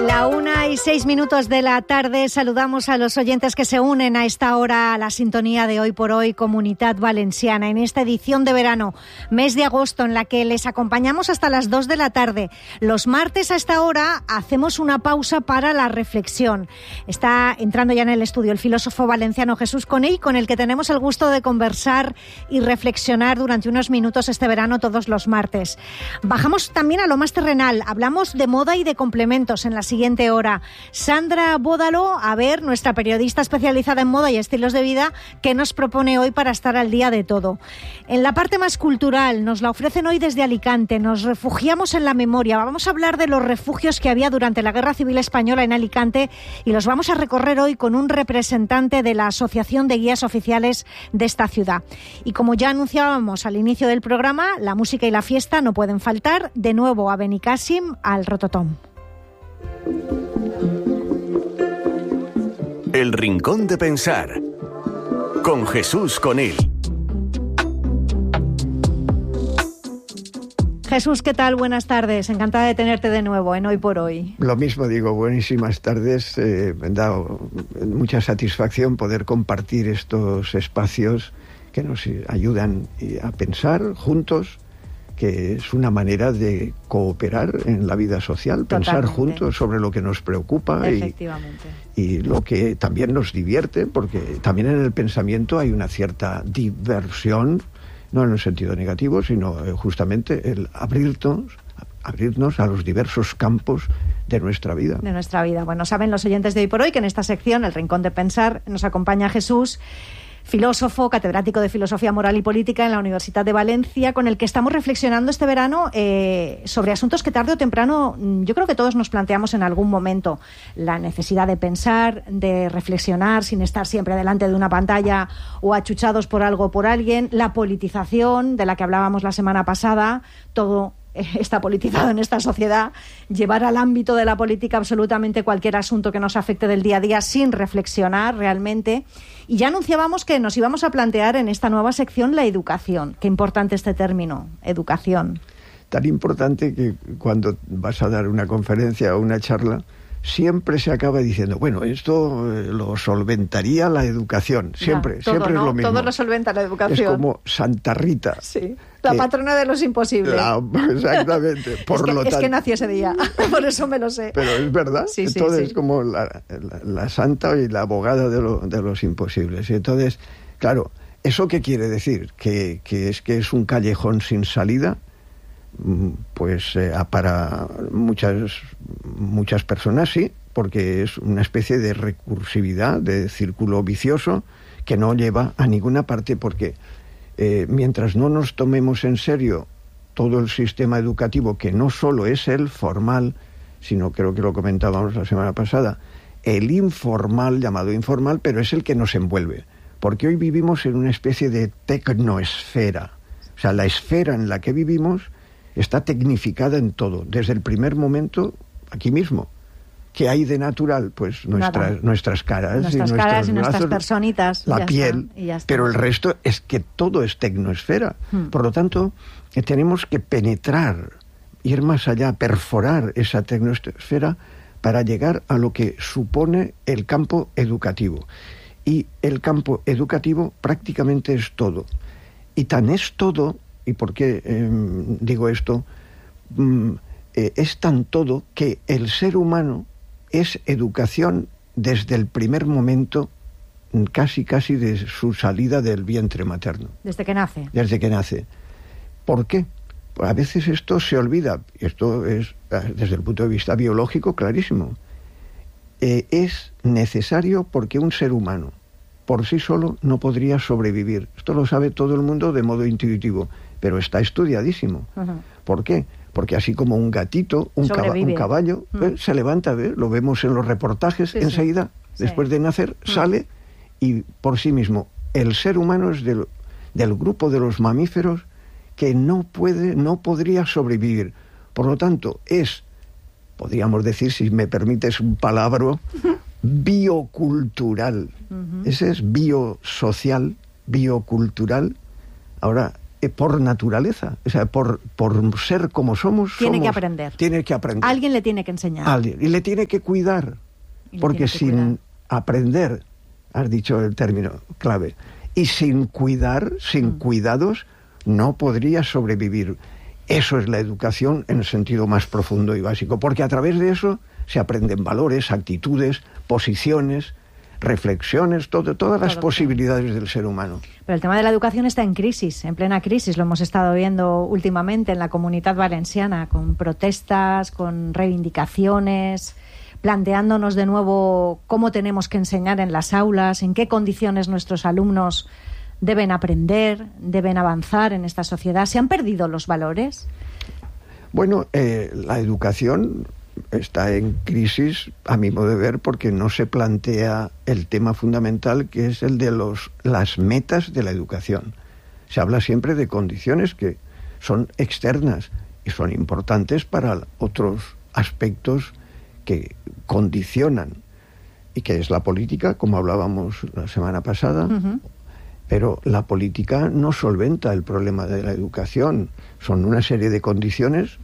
La 1:06 de la tarde, saludamos a los oyentes que se unen a esta hora a la sintonía de Hoy por Hoy, Comunitat Valenciana, en esta edición de verano, mes de agosto, en la que les acompañamos hasta las 2 de la tarde. Los martes a esta hora hacemos una pausa para la reflexión. Está entrando ya en el estudio el filósofo valenciano Jesús Conell, con el que tenemos el gusto de conversar y reflexionar durante unos minutos este verano todos los martes. Bajamos también a lo más terrenal, hablamos de moda y de complementos en la siguiente hora. Sandra Bódalo, nuestra periodista especializada en moda y estilos de vida, que nos propone hoy para estar al día de todo. En la parte más cultural, nos la ofrecen hoy desde Alicante. Nos refugiamos en la memoria. Vamos a hablar de los refugios que había durante la Guerra Civil Española en Alicante y los vamos a recorrer hoy con un representante de la Asociación de Guías Oficiales de esta ciudad. Y como ya anunciábamos al inicio del programa, la música y la fiesta no pueden faltar. De nuevo a Benicàssim, al Rototom. El Rincón de Pensar, con Jesús Conell. Jesús, ¿qué tal? Buenas tardes. Encantada de tenerte de nuevo en Hoy por Hoy. Lo mismo digo, buenísimas tardes. Me ha dado mucha satisfacción poder compartir estos espacios que nos ayudan a pensar juntos, que es una manera de cooperar en la vida social. Totalmente. Pensar juntos sobre lo que nos preocupa y lo que también nos divierte, porque también en el pensamiento hay una cierta diversión, no en el sentido negativo, sino justamente el abrirnos a los diversos campos de nuestra vida. De nuestra vida. Bueno, saben los oyentes de Hoy por Hoy que en esta sección, El Rincón de Pensar, nos acompaña Jesús, filósofo, catedrático de Filosofía Moral y Política en la Universidad de Valencia, con el que estamos reflexionando este verano sobre asuntos que tarde o temprano yo creo que todos nos planteamos en algún momento. La necesidad de pensar, de reflexionar sin estar siempre delante de una pantalla o achuchados por algo o por alguien. La politización, de la que hablábamos la semana pasada, todo está politizado en esta sociedad. Llevar al ámbito de la política absolutamente cualquier asunto que nos afecte del día a día sin reflexionar realmente. Y ya anunciábamos que nos íbamos a plantear en esta nueva sección la educación. Qué importante este término, educación. Tan importante que cuando vas a dar una conferencia o una charla, siempre se acaba diciendo, bueno, esto lo solventaría la educación. Siempre, siempre es lo mismo. Todo lo solventa la educación. Es como Santa Rita. Sí, la patrona de los imposibles. Exactamente. Es que nació ese día, por eso me lo sé. Pero es verdad. Sí, entonces, sí. Como la santa y la abogada de los imposibles. Y entonces, claro, ¿eso qué quiere decir? Que es un callejón sin salida. Pues para muchas personas sí, porque es una especie de recursividad, de círculo vicioso que no lleva a ninguna parte, porque mientras no nos tomemos en serio todo el sistema educativo, que no solo es el formal, sino, creo que lo comentábamos la semana pasada, el informal, llamado informal, pero es el que nos envuelve, porque hoy vivimos en una especie de tecnoesfera. O sea, la esfera en la que vivimos está tecnificada en todo, desde el primer momento, aquí mismo. ¿Qué hay de natural? Pues nuestras caras. Nuestras caras y brazos, nuestras personitas. La piel, pero el resto es que todo es tecnoesfera. Por lo tanto, tenemos que penetrar, ir más allá, perforar esa tecnoesfera para llegar a lo que supone el campo educativo. Y el campo educativo prácticamente es todo. Y tan es todo. ¿Y por qué digo esto? Es tan todo que el ser humano es educación desde el primer momento, casi de su salida del vientre materno. Desde que nace. Desde que nace. ¿Por qué? Pues a veces esto se olvida. Esto es, desde el punto de vista biológico, clarísimo. Es necesario porque un ser humano por sí solo no podría sobrevivir. Esto lo sabe todo el mundo de modo intuitivo, pero está estudiadísimo. ¿Por qué? Porque así como un gatito, un caballo, se levanta, lo vemos en los reportajes, enseguida, después de nacer, sale y por sí mismo. El ser humano es del grupo de los mamíferos que no podría sobrevivir. Por lo tanto, podríamos decir, si me permites un palabra, biocultural. Ese es biosocial, biocultural. Ahora, por naturaleza, o sea, por ser como somos. Tiene que aprender. Alguien le tiene que enseñar. Alguien. Y le tiene que cuidar. Porque sin aprender, has dicho el término clave, y sin cuidar, sin cuidados, no podría sobrevivir. Eso es la educación en el sentido más profundo y básico, porque a través de eso se aprenden valores, actitudes, posiciones, reflexiones, todas las posibilidades del ser humano. Pero el tema de la educación está en crisis, en plena crisis. Lo hemos estado viendo últimamente en la Comunitat Valenciana, con protestas, con reivindicaciones, planteándonos de nuevo cómo tenemos que enseñar en las aulas, en qué condiciones nuestros alumnos deben aprender, deben avanzar en esta sociedad. ¿Se han perdido los valores? Bueno, la educación está en crisis, a mi modo de ver, porque no se plantea el tema fundamental, que es el de las metas de la educación. Se habla siempre de condiciones que son externas y son importantes para otros aspectos que condicionan, y que es la política, como hablábamos la semana pasada. Pero la política no solventa el problema de la educación. Son una serie de condiciones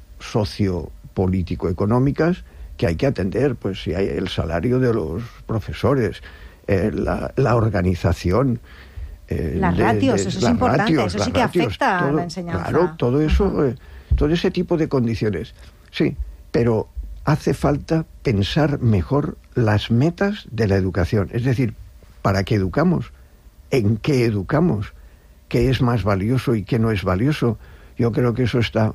sociopolítico-económicas que hay que atender. Pues si hay el salario de los profesores, la organización, las ratios, eso es importante, eso sí que afecta a la enseñanza. Claro, todo eso, todo ese tipo de condiciones. Sí, pero hace falta pensar mejor las metas de la educación. Es decir, ¿para qué educamos? ¿En qué educamos? ¿Qué es más valioso y qué no es valioso? Yo creo que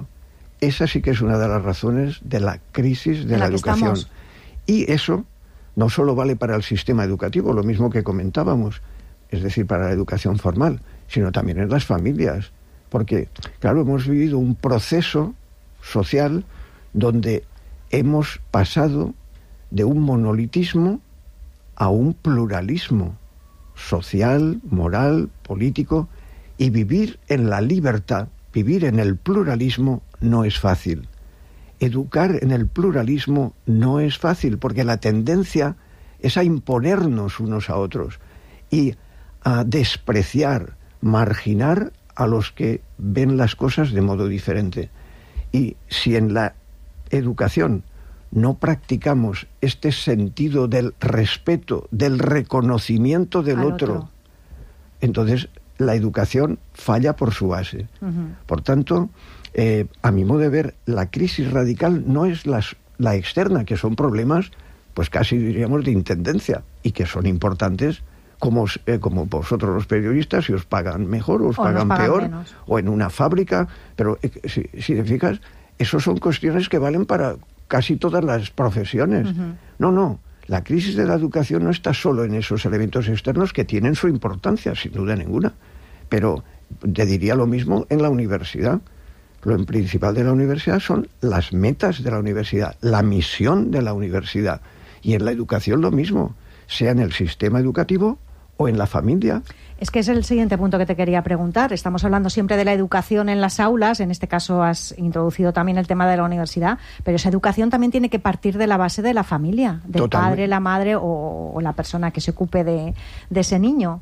esa sí que es una de las razones de la crisis de la educación. Y eso no solo vale para el sistema educativo, lo mismo que comentábamos, es decir, para la educación formal, sino también en las familias. Porque, claro, hemos vivido un proceso social donde hemos pasado de un monolitismo a un pluralismo social, moral, político, y vivir en la libertad, vivir en el pluralismo no es fácil. Educar en el pluralismo no es fácil, porque la tendencia es a imponernos unos a otros y a despreciar, marginar a los que ven las cosas de modo diferente. Y si en la educación no practicamos este sentido del respeto, del reconocimiento del otro, entonces la educación falla por su base. Por tanto, a mi modo de ver, la crisis radical no es la externa, que son problemas, pues casi diríamos de intendencia, y que son importantes, como vosotros los periodistas, si os pagan mejor o os pagan peor, menos, o en una fábrica, pero si te fijas, esos son cuestiones que valen para casi todas las profesiones. No, la crisis de la educación no está solo en esos elementos externos, que tienen su importancia, sin duda ninguna, pero te diría lo mismo en la universidad. Lo principal de la universidad son las metas de la universidad, la misión de la universidad, y en la educación lo mismo, sea en el sistema educativo o en la familia. Es que es el siguiente punto que te quería preguntar. Estamos hablando siempre de la educación en las aulas, en este caso has introducido también el tema de la universidad, pero esa educación también tiene que partir de la base de la familia, del padre, la madre o la persona que se ocupe de ese niño.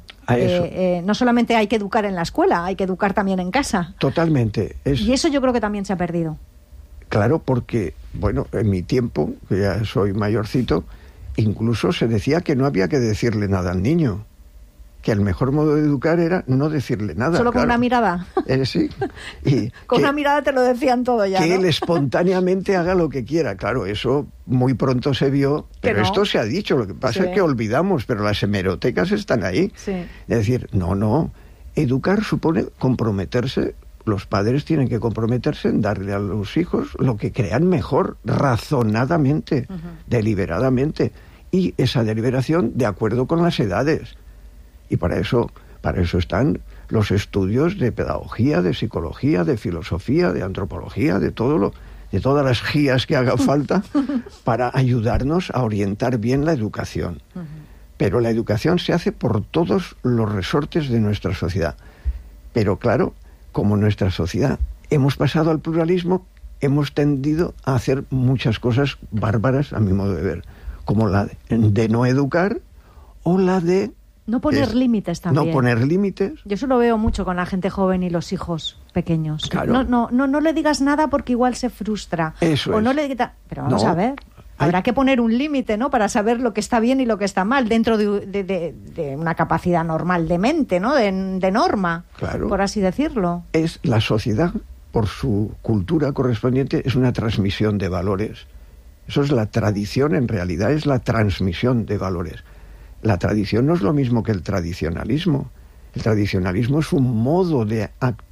No solamente hay que educar en la escuela, hay que educar también en casa. Totalmente. Y eso yo creo que también se ha perdido. Claro, porque, bueno, en mi tiempo, que ya soy mayorcito, incluso se decía que no había que decirle nada al niño, que el mejor modo de educar era no decirle nada. Solo con una mirada. Sí. Y con una mirada te lo decían todo ya, que ¿no? él espontáneamente haga lo que quiera. Claro, eso muy pronto se vio, pero esto se ha dicho. Lo que pasa es que olvidamos, pero las hemerotecas están ahí. Sí. Es decir, no. Educar supone comprometerse. Los padres tienen que comprometerse en darle a los hijos lo que crean mejor, razonadamente, deliberadamente. Y esa deliberación de acuerdo con las edades. Y para eso están los estudios de pedagogía, de psicología, de filosofía, de antropología, de todas las guías que haga falta para ayudarnos a orientar bien la educación. Pero la educación se hace por todos los resortes de nuestra sociedad. Pero claro, como nuestra sociedad hemos pasado al pluralismo, hemos tendido a hacer muchas cosas bárbaras, a mi modo de ver, como la de no educar o la de No poner límites también. No poner límites. Yo eso lo veo mucho con la gente joven y los hijos pequeños. Claro. No le digas nada porque igual se frustra. Eso o es. no le digas... Pero vamos a ver. Habrá que poner un límite, ¿no? Para saber lo que está bien y lo que está mal, dentro de una capacidad normal de mente, ¿no? De norma, claro, por así decirlo. Es la sociedad, por su cultura correspondiente, es una transmisión de valores. Eso es la tradición, en realidad es la transmisión de valores. La tradición no es lo mismo que el tradicionalismo. El tradicionalismo es un modo de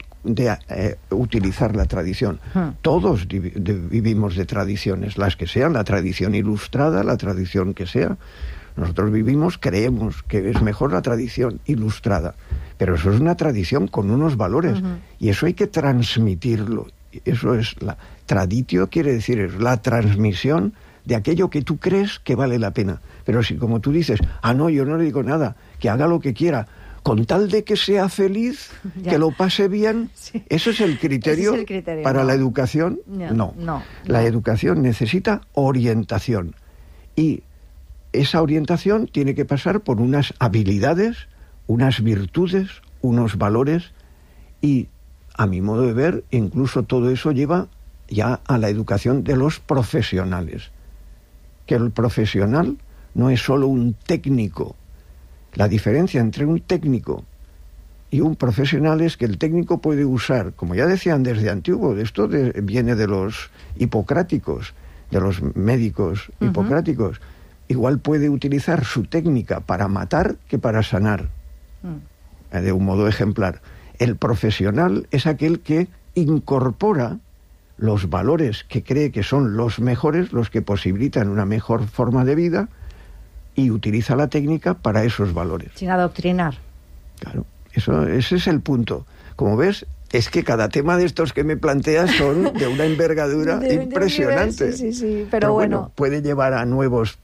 utilizar la tradición. Todos vivimos de tradiciones, las que sean, la tradición ilustrada, la tradición que sea. Nosotros creemos que es mejor la tradición ilustrada, pero eso es una tradición con unos valores, y eso hay que transmitirlo. Eso es traditio, quiere decir, es la transmisión de aquello que tú crees que vale la pena. Pero si, como tú dices, no, yo no le digo nada, que haga lo que quiera, con tal de que sea feliz, que lo pase bien, sí. ¿Eso es el criterio, para la educación? No. La educación necesita orientación, y esa orientación tiene que pasar por unas habilidades, unas virtudes, unos valores, y a mi modo de ver, incluso todo eso lleva ya a la educación de los profesionales. Que el profesional no es solo un técnico. La diferencia entre un técnico y un profesional es que el técnico puede usar, como ya decían desde antiguo, esto viene de los hipocráticos, de los médicos hipocráticos, igual puede utilizar su técnica para matar que para sanar, de un modo ejemplar. El profesional es aquel que incorpora los valores que cree que son los mejores, los que posibilitan una mejor forma de vida, y utiliza la técnica para esos valores. Sin adoctrinar. Claro, ese es el punto. Como ves, es que cada tema de estos que me planteas son de una envergadura impresionante. Sí, pero bueno, puede llevar a nuevos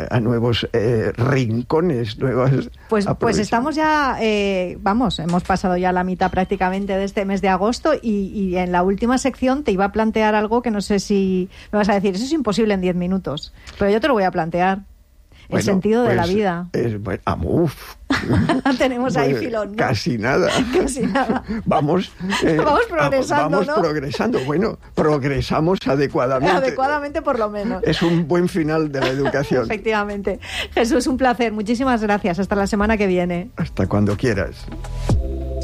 rincones, nuevas... Pues estamos ya, hemos pasado ya la mitad prácticamente de este mes de agosto, y en la última sección te iba a plantear algo que no sé si me vas a decir, eso es imposible en 10 minutos, pero yo te lo voy a plantear. El sentido de la vida. Tenemos ahí filón, ¿no? Casi nada. Vamos progresando, ¿no? Progresando. Bueno, progresamos adecuadamente. Adecuadamente, por lo menos. Es un buen final de la educación. Efectivamente. Jesús, un placer. Muchísimas gracias. Hasta la semana que viene. Hasta cuando quieras.